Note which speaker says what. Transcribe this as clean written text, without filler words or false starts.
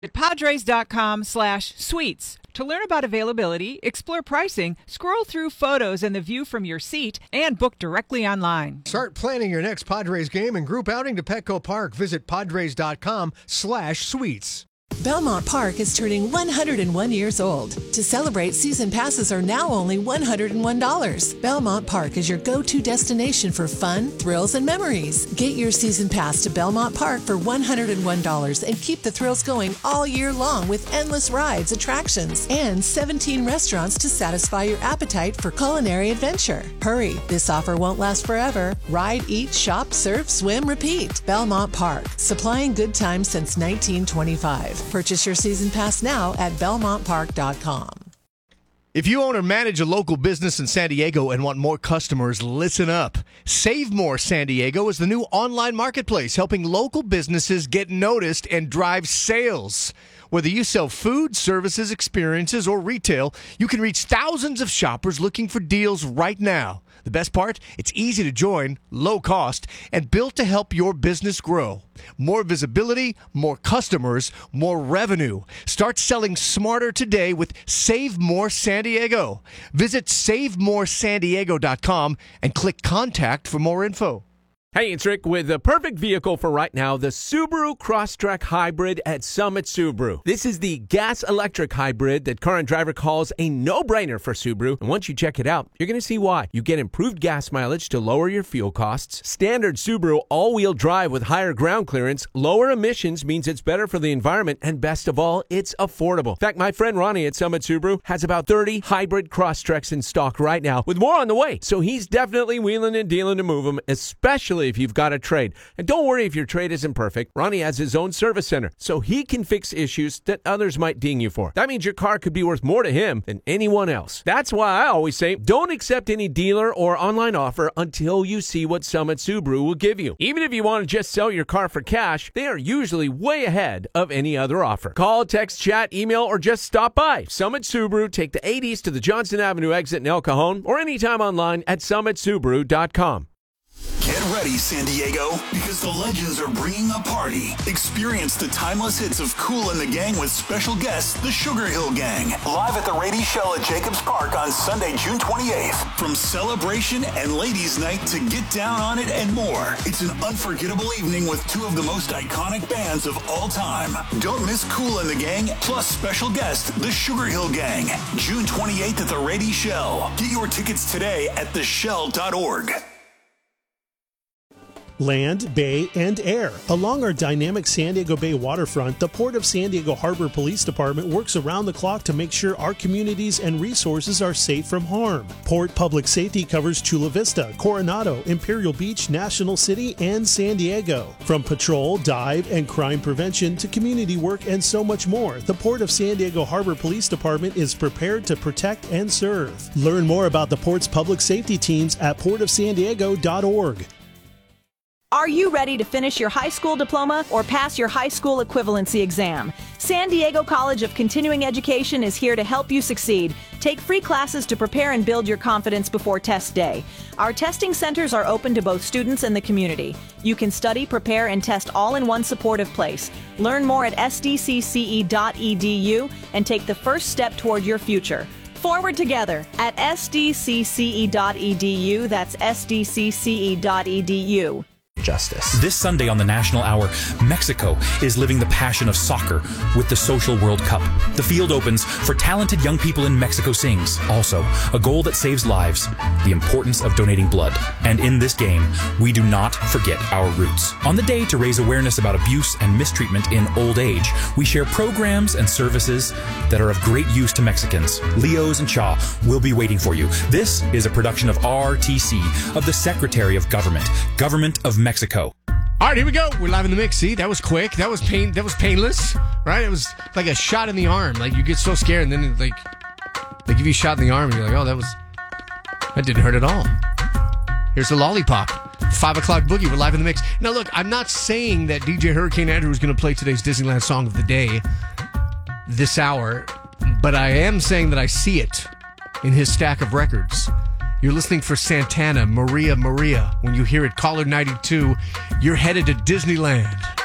Speaker 1: At Padres.com/suites. To learn about availability, explore pricing, scroll through photos and the view from your seat, and book directly online.
Speaker 2: Start planning your next Padres game and group outing to Petco Park. Visit Padres.com/suites.
Speaker 3: Belmont Park is turning 101 years old. To celebrate, season passes are now only $101. Belmont Park is your go-to destination for fun, thrills, and memories. Get your season pass to Belmont Park for $101 and keep the thrills going all year long with endless rides, attractions, and 17 restaurants to satisfy your appetite for culinary adventure. Hurry, this offer won't last forever. Ride, eat, shop, surf, swim, repeat. Belmont Park, supplying good times since 1925. Purchase your season pass now at belmontpark.com.
Speaker 4: If you own or manage a local business in San Diego and want more customers, listen up. Save More San Diego is the new online marketplace helping local businesses get noticed and drive sales. Whether you sell food, services, experiences, or retail, you can reach thousands of shoppers looking for deals right now. The best part? It's easy to join, low cost, and built to help your business grow. More visibility, more customers, more revenue. Start selling smarter today with Save More San Diego. Visit SaveMoreSanDiego.com and click Contact for more info.
Speaker 5: Hey, it's Rick with the perfect vehicle for right now, the Subaru Crosstrek Hybrid at Summit Subaru. This is the gas-electric hybrid that Car and Driver calls a no-brainer for Subaru. And once you check it out, you're going to see why. You get improved gas mileage to lower your fuel costs. Standard Subaru all-wheel drive with higher ground clearance. Lower emissions means it's better for the environment. And best of all, it's affordable. In fact, my friend Ronnie at Summit Subaru has about 30 hybrid Crosstreks in stock right now, with more on the way. So he's definitely wheeling and dealing to move them, especially if you've got a trade. And don't worry if your trade isn't perfect. Ronnie has his own service center, so he can fix issues that others might ding you for. That means your car could be worth more to him than anyone else. That's why I always say, don't accept any dealer or online offer until you see what Summit Subaru will give you. Even if you want to just sell your car for cash, they are usually way ahead of any other offer. Call, text, chat, email, or just stop by. Summit Subaru, take the 80s to the Johnson Avenue exit in El Cajon, or anytime online at summitsubaru.com.
Speaker 6: Get ready, San Diego, because the Legends are bringing a party. Experience the timeless hits of Kool and the Gang with special guests, the Sugar Hill Gang. Live at the Rady Shell at Jacobs Park on Sunday, June 28th. From celebration and ladies' night to get down on it and more. It's an unforgettable evening with two of the most iconic bands of all time. Don't miss Kool and the Gang, plus special guest, the Sugar Hill Gang. June 28th at the Rady Shell. Get your tickets today at theshell.org.
Speaker 7: Land, bay, and air. Along our dynamic San Diego Bay waterfront, the Port of San Diego Harbor Police Department works around the clock to make sure our communities and resources are safe from harm. Port Public Safety covers Chula Vista, Coronado, Imperial Beach, National City, and San Diego. From patrol, dive, and crime prevention to community work and so much more, the Port of San Diego Harbor Police Department is prepared to protect and serve. Learn more about the Port's public safety teams at portofsandiego.org.
Speaker 8: Are you ready to finish your high school diploma or pass your high school equivalency exam? San Diego College of Continuing Education is here to help you succeed. Take free classes to prepare and build your confidence before test day. Our testing centers are open to both students and the community. You can study, prepare, and test all in one supportive place. Learn more at sdcce.edu and take the first step toward your future. Forward together at sdcce.edu. That's sdcce.edu.
Speaker 9: Justice. This Sunday on the National Hour, Mexico is living the passion of soccer with the Social World Cup. The field opens for talented young people in Mexico Sings. Also, a goal that saves lives, the importance of donating blood. And in this game, we do not forget our roots. On the day to raise awareness about abuse and mistreatment in old age, we share programs and services that are of great use to Mexicans. Leos and Cha will be waiting for you. This is a production of RTC, of the Secretary of Government of Mexico.
Speaker 4: All right, here we go. We're live in the mix. See, that was quick. That was painless, right? It was like a shot in the arm. Like, you get so scared, and then they give you a shot in the arm, and you're like, oh, that didn't hurt at all. Here's the lollipop. 5 o'clock boogie. We're live in the mix. Now, look, I'm not saying that DJ Hurricane Andrew is going to play today's Disneyland song of the day this hour, but I am saying that I see it in his stack of records. You're listening for Santana, Maria, Maria. When you hear it, caller 92, you're headed to Disneyland.